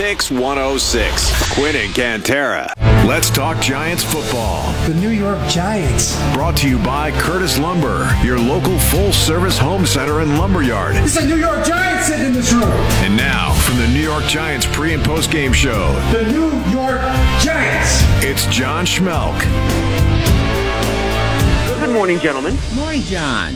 Kicks 106. Quinn and Cantera. Let's talk Giants football. The New York Giants. Brought to you by Curtis Lumber, your local full-service home center and lumberyard. It's a New York Giants sitting in this room. And now, from the New York Giants pre- and post-game show, The New York Giants. it's John Schmelk. Good morning, gentlemen. Morning, John.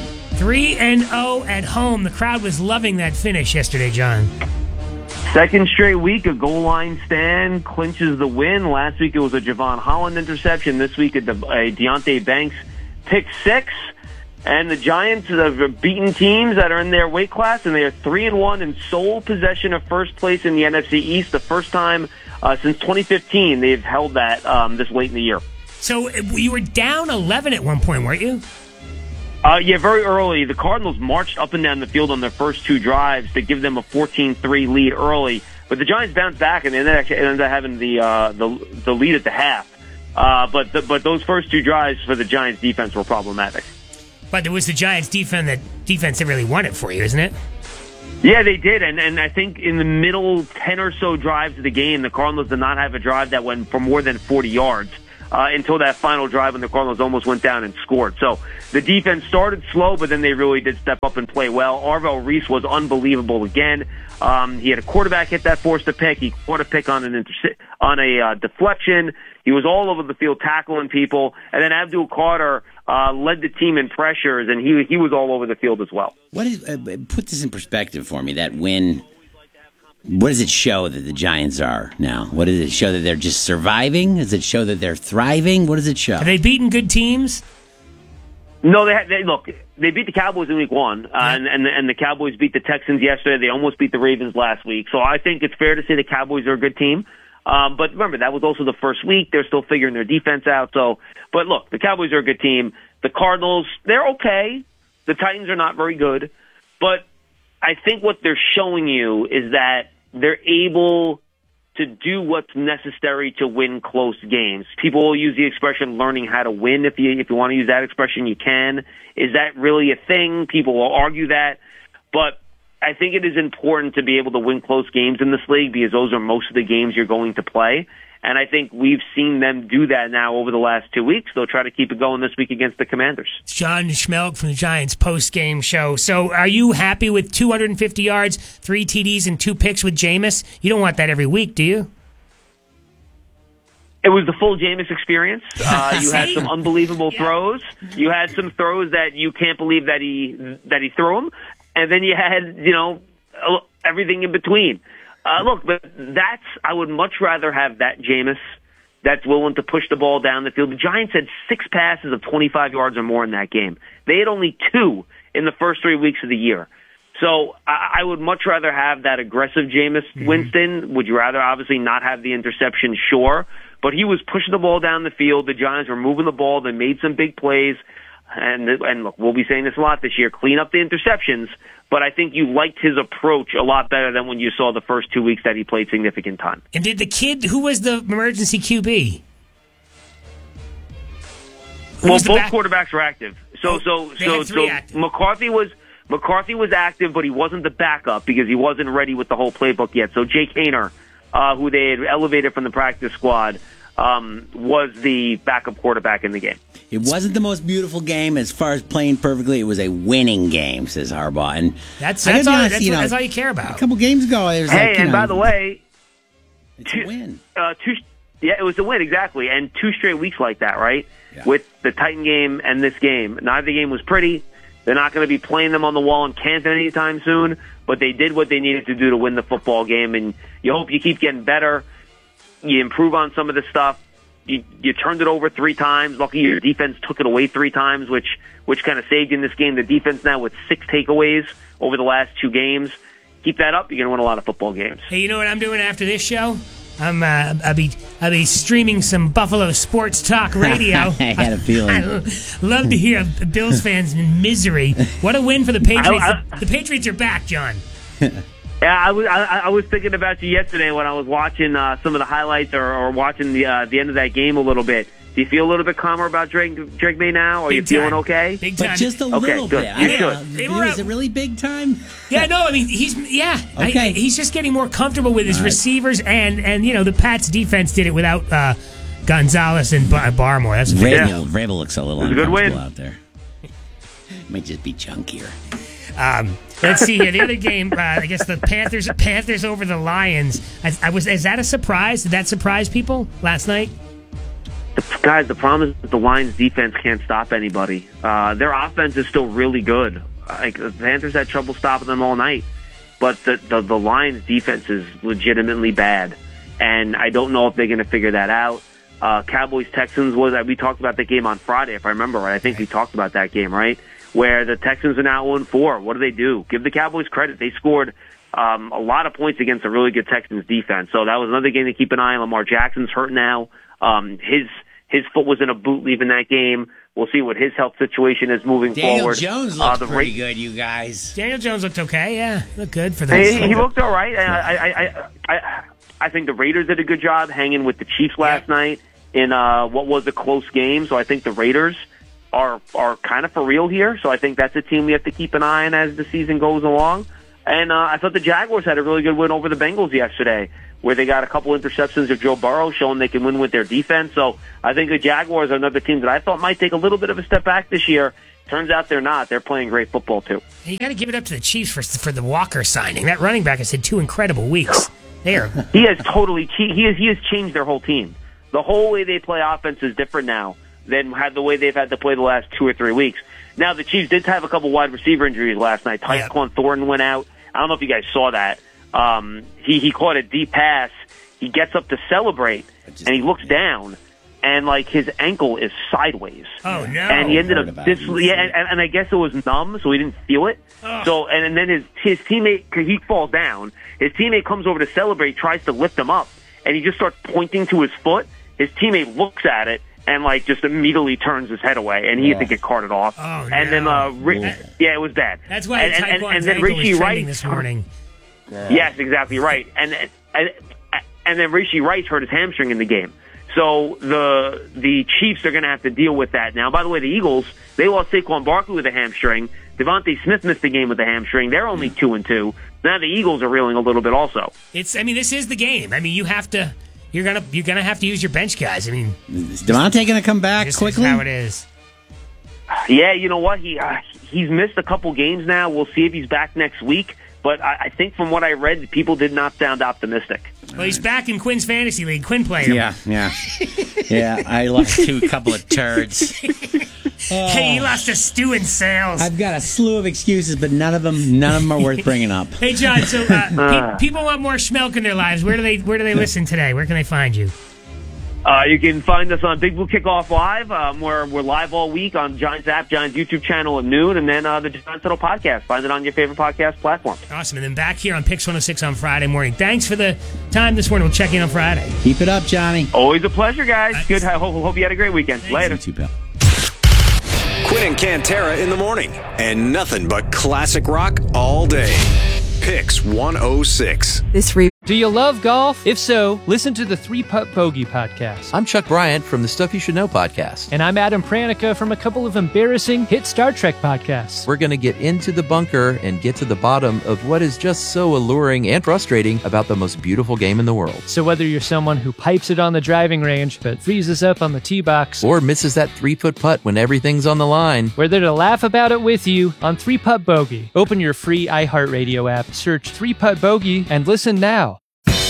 3-0 at home. The crowd was loving that finish yesterday, John. Second straight week, a goal line stand clinches the win. Last week it was a Javon Holland interception. This week a Deontay Banks pick six. And the Giants have beaten teams that are in their weight class, and they are 3-1 in sole possession of first place in the NFC East. The first time since 2015 they've held that this late in the year. So you were down 11 at one point, weren't you? Yeah, very early. The Cardinals marched up and down the field on their first two drives to give them a 14-3 lead early. But the Giants bounced back, and they ended up having the lead at the half. But those first two drives for the Giants defense were problematic. But it was the Giants defense that really won it for you, isn't it? Yeah, they did. And I think in the middle 10 or so drives of the game, the Cardinals did not have a drive that went for more than 40 yards. Until that final drive when the Cardinals almost went down and scored. So the defense started slow, but then they really did step up and play well. Arvell Reese was unbelievable again. He had a quarterback hit that forced a pick. He caught a pick on a deflection. He was all over the field tackling people. And then Abdul Carter led the team in pressures, and he was all over the field as well. What is put this in perspective for me? That win. What does it show that the Giants are now? What does it show that they're just surviving? Does it show that they're thriving? What does it show? Have they beaten good teams? No, they beat the Cowboys in week one, and the Cowboys beat the Texans yesterday. They almost beat the Ravens last week. So I think it's fair to say the Cowboys are a good team. But remember, that was also the first week. They're still figuring their defense out. But look, the Cowboys are a good team. The Cardinals, they're okay. The Titans are not very good. But I think what they're showing you is that they're able to do what's necessary to win close games. People will use the expression learning how to win. If you want to use that expression, you can. Is that really a thing? People will argue that. But I think it is important to be able to win close games in this league because those are most of the games you're going to play. And I think we've seen them do that now over the last 2 weeks. They'll try to keep it going this week against the Commanders. It's John Schmelk from the Giants post-game show. So are you happy with 250 yards, 3 TDs, and 2 picks with Jameis? You don't want that every week, do you? It was the full Jameis experience. You had some unbelievable throws. You had some throws that you can't believe that he threw them. And then you had, everything in between. Look, but I would much rather have that Jameis that's willing to push the ball down the field. The Giants had 6 passes of 25 yards or more in that game. They had only 2 in the first 3 weeks of the year. So I would much rather have that aggressive Jameis Winston. Would you rather obviously not have the interception? Sure. But he was pushing the ball down the field. The Giants were moving the ball. They made some big plays. And look, we'll be saying this a lot this year, clean up the interceptions. But I think you liked his approach a lot better than when you saw the first 2 weeks that he played significant time. And did the kid, who was the emergency QB? Both quarterbacks were active. So active. McCarthy was active, but he wasn't the backup because he wasn't ready with the whole playbook yet. So Jake Haener, who they had elevated from the practice squad, was the backup quarterback in the game. It wasn't the most beautiful game as far as playing perfectly. It was a winning game, says Harbaugh. And that's all you care about. A couple games ago, it was by the way, it's a win. It was a win, exactly. And 2 straight weeks like that, right? Yeah. With the Titan game and this game. Neither game was pretty. They're not going to be playing them on the wall in Canton anytime soon, but they did what they needed to do to win the football game, and you hope you keep getting better. You improve on some of the stuff. You turned it over 3 times. Lucky your defense took it away 3 times, which kind of saved you in this game. The defense now with 6 takeaways over the last 2 games. Keep that up. You're going to win a lot of football games. Hey, you know what I'm doing after this show? I'll be streaming some Buffalo Sports Talk Radio. I had a feeling. I love to hear Bills fans in misery. What a win for the Patriots. The Patriots are back, John. Yeah, I was thinking about you yesterday when I was watching some of the highlights or watching the end of that game a little bit. Do you feel a little bit calmer about Drake May now? Are you feeling okay? Big time. But just a little good. bit. You should. Is it really big time? Yeah, no, I mean, Okay. he's just getting more comfortable with his receivers, and the Pats defense did it without Gonzalez and Barmore. That's Vrabel looks a little It was a good uncomfortable win. out there. Might just be chunkier. Let's see here. The other game, I guess the Panthers over the Lions. Is that a surprise? Did that surprise people last night? Guys, the problem is that the Lions' defense can't stop anybody. Their offense is still really good. Like, the Panthers had trouble stopping them all night, but the Lions' defense is legitimately bad, and I don't know if they're going to figure that out. Cowboys-Texans we talked about that game on Friday, if I remember right. I think we talked about that game, right? Where the Texans are now 0-4. What do? Give the Cowboys credit. They scored a lot of points against a really good Texans defense. So that was another game to keep an eye on. Lamar Jackson's hurt now. His foot was in a boot leaving that game. We'll see what his health situation is moving forward. Daniel Jones looked pretty good, you guys. Daniel Jones looked okay. Yeah, looked good for that. He looked all right. I think the Raiders did a good job hanging with the Chiefs last night in what was a close game. So I think the Raiders are kind of for real here. So I think that's a team we have to keep an eye on as the season goes along. And I thought the Jaguars had a really good win over the Bengals yesterday, where they got a couple interceptions of Joe Burrow, showing they can win with their defense. So I think the Jaguars are another team that I thought might take a little bit of a step back this year. Turns out they're not. They're playing great football, too. You got to give it up to the Chiefs for the Walker signing. That running back has had 2 incredible weeks. He has changed their whole team. The whole way they play offense is different now than the way they've had to play the last 2 or 3 weeks. Now, the Chiefs did have a couple wide receiver injuries last night. Tyquan Thornton went out. I don't know if you guys saw that. He caught a deep pass. He gets up to celebrate, and he looks down, and like his ankle is sideways. Oh no! And he ended up and I guess it was numb, so he didn't feel it. Oh. So and then his teammate, cause he falls down. His teammate comes over to celebrate, tries to lift him up, and he just starts pointing to his foot. His teammate looks at it and like just immediately turns his head away, and he had to get carted off. Oh, no. And then it was bad. That's why and then Rishi Rice this morning. Yes, exactly right. And then Rishi Rice hurt his hamstring in the game. So the Chiefs are going to have to deal with that now. By the way, the Eagles, they lost Saquon Barkley with a hamstring. Devontae Smith missed the game with a hamstring. They're only 2-2. Now the Eagles are reeling a little bit also. This is the game. I mean, you're gonna have to use your bench guys. I mean, is Devontae going to come back quickly? Is how it is. Yeah, you know what? He's missed a couple games now. We'll see if he's back next week. But I think from what I read, people did not sound optimistic. Well, he's back in Quinn's fantasy league. Quinn played him. Yeah. I lost a couple of turds. Hey, he lost to Stu and Sales. I've got a slew of excuses, but none of them are worth bringing up. Hey, John. So people want more schmelk in their lives. Where do they listen today? Where can they find you? You can find us on Big Blue Kickoff Live. We're live all week on Giants app, Giants YouTube channel at noon, and then the Giants Huddle podcast. Find it on your favorite podcast platform. Awesome. And then back here on Pix 106 on Friday morning. Thanks for the time this morning. We'll check in on Friday. Keep it up, Johnny. Always a pleasure, guys. Thanks. Good. Hope you had a great weekend. Thanks. Later. You too, pal. Quinn and Cantera in the morning, and nothing but classic rock all day. Pix 106. Do you love golf? If so, listen to the 3-Putt Bogey podcast. I'm Chuck Bryant from the Stuff You Should Know podcast. And I'm Adam Pranica from a couple of embarrassing hit Star Trek podcasts. We're going to get into the bunker and get to the bottom of what is just so alluring and frustrating about the most beautiful game in the world. So whether you're someone who pipes it on the driving range but freezes up on the tee box, or misses that 3-foot putt when everything's on the line, we're there to laugh about it with you on 3-Putt Bogey. Open your free iHeartRadio app, search 3-Putt Bogey, and listen now.